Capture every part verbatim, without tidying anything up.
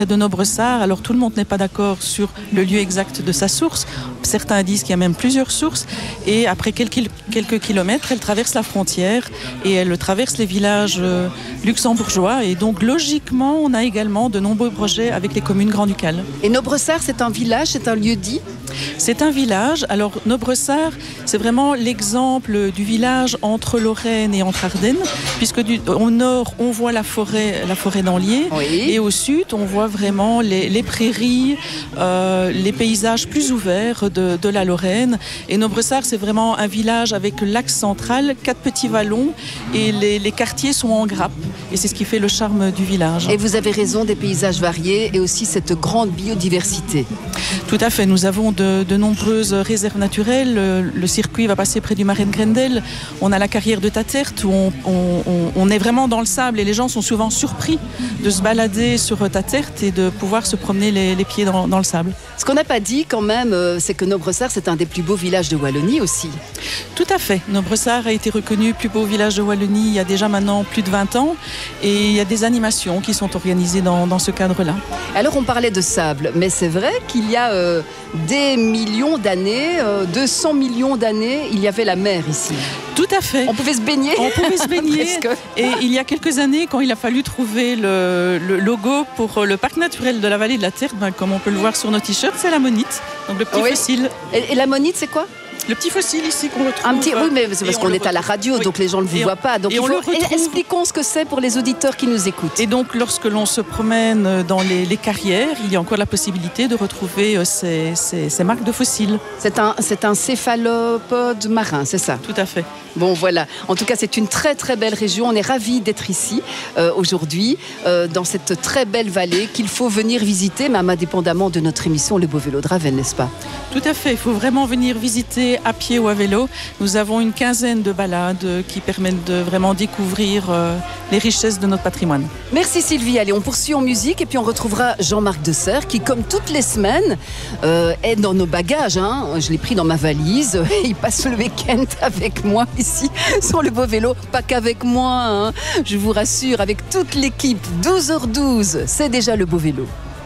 de Nobressart. Alors tout le monde n'est pas d'accord sur le lieu exact de sa source. Certains disent qu'il y a même plusieurs sources. Et après quelques, quelques kilomètres, elle traverse la frontière et elle traverse les villages euh, luxembourgeois. Et donc logiquement, on a également de nombreux projets avec les communes grand-ducales. Et Nobressart, c'est un village, c'est un lieu dit ? C'est un village. Alors Nobressart, c'est vraiment l'exemple du village entre Lorraine et entre Ardennes, puisque du, au nord, on voit la forêt, la forêt d'Anlier, oui. Et au sud, on voit vraiment les, les prairies, euh, les paysages plus ouverts de, de la Lorraine. Et Nobressart, c'est vraiment un village avec l'axe central, quatre petits vallons, et les, les quartiers sont en grappe. Et c'est ce qui fait le charme du village. Et vous avez raison, des paysages variés et aussi cette grande biodiversité. Tout à fait. Nous avons de, de nombreuses réserves naturelles. Le, le circuit va passer près du marais de Grendel. On a la carrière de Tatert où on, on, on, on est vraiment dans le sable et les gens sont souvent surpris de se balader sur Tatert et de pouvoir se promener les, les pieds dans, dans le sable. Ce qu'on n'a pas dit quand même, c'est que Nobressart, c'est un des plus beaux villages de Wallonie aussi. Tout à fait. Nobressart a été reconnu plus beau village de Wallonie il y a déjà maintenant plus de vingt ans et il y a des animations qui sont organisées dans, dans ce cadre-là. Alors on parlait de sable, mais c'est vrai qu'il y a euh, des millions d'années, euh, deux cents millions d'années, il y avait la mer ici. Tout à fait. On pouvait se baigner. On pouvait se baigner. Et il y a quelques années, quand il a fallu trouver le, le logo pour le parc naturel de la vallée de la Terre, ben, comme on peut le voir sur nos t-shirts, c'est l'ammonite, donc le petit oui. fossile. Et, et l'ammonite, c'est quoi ? Le petit fossile ici qu'on retrouve. Un petit, oui, mais c'est parce qu'on est à la radio, oui. Donc les gens ne vous et voient pas. Donc et il on faut, le retrouve... expliquons ce que c'est pour les auditeurs qui nous écoutent. Et donc, lorsque l'on se promène dans les, les carrières, il y a encore la possibilité de retrouver ces, ces, ces marques de fossiles. C'est un, c'est un céphalopode marin, c'est ça ? Tout à fait. Bon, voilà. En tout cas, c'est une très, très belle région. On est ravis d'être ici euh, aujourd'hui, euh, dans cette très belle vallée qu'il faut venir visiter, même indépendamment de notre émission Le Beau Vélo de Ravenne, n'est-ce pas ? Tout à fait. Il faut vraiment venir visiter à pied ou à vélo. Nous avons une quinzaine de balades qui permettent de vraiment découvrir euh, les richesses de notre patrimoine. Merci Sylvie. Allez, on poursuit en musique et puis on retrouvera Jean-Marc Desserre qui, comme toutes les semaines, euh, est dans nos bagages. Hein. Je l'ai pris dans ma valise. Il passe le week-end avec moi ici sur Le Beau Vélo. Pas qu'avec moi, hein. Je vous rassure, avec toute l'équipe. douze heures douze, c'est déjà Le Beau Vélo.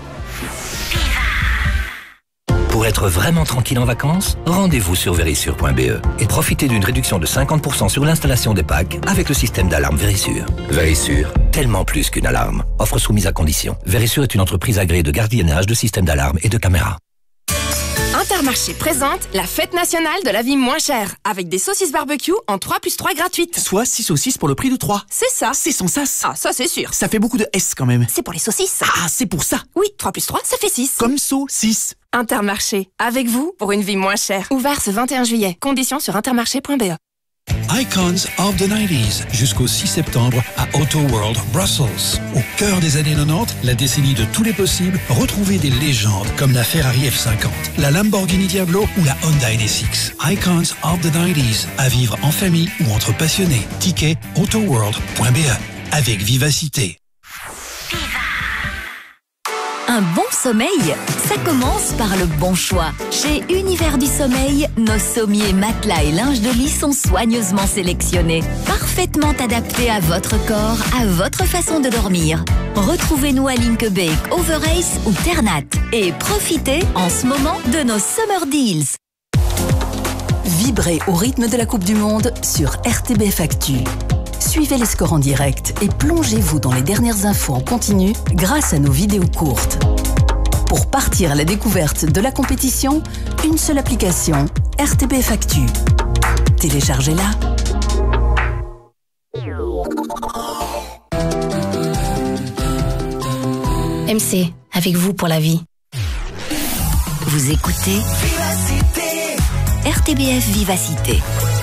Pour être vraiment tranquille en vacances, rendez-vous sur Verisure point b e et profitez d'une réduction de cinquante pour cent sur l'installation des packs avec le système d'alarme Verisure. Verisure, tellement plus qu'une alarme. Offre soumise à condition. Verisure est une entreprise agréée de gardiennage, de systèmes d'alarme et de caméras. Intermarché présente la fête nationale de la vie moins chère avec des saucisses barbecue en trois plus trois gratuites. Soit six saucisses pour le prix de trois. C'est ça. C'est sans sas. Ah, ça c'est sûr. Ça fait beaucoup de S quand même. C'est pour les saucisses. Ah, c'est pour ça. Oui, trois plus trois, ça fait six. Comme saucisse. Intermarché, avec vous pour une vie moins chère. Ouvert ce vingt et un juillet. Conditions sur intermarché point b e. Icons of the nineties, jusqu'au six septembre à Auto World Brussels. Au cœur des années quatre-vingt-dix, la décennie de tous les possibles, retrouvez des légendes comme la Ferrari F cinquante, la Lamborghini Diablo ou la Honda N S X. Icons of the nineties, à vivre en famille ou entre passionnés. Ticket autoworld point b e, avec vivacité. Un bon sommeil, ça commence par le bon choix. Chez Univers du Sommeil, nos sommiers, matelas et linge de lit sont soigneusement sélectionnés, parfaitement adaptés à votre corps, à votre façon de dormir. Retrouvez-nous à Linkebeek, Overace ou Ternat et profitez en ce moment de nos Summer Deals. Vibrez au rythme de la Coupe du Monde sur R T B F Actu. Suivez les scores en direct et plongez-vous dans les dernières infos en continu grâce à nos vidéos courtes. Pour partir à la découverte de la compétition, une seule application, R T B F Actu. Téléchargez-la. M C, avec vous pour la vie. Vous écoutez Vivacité. R T B F Vivacité.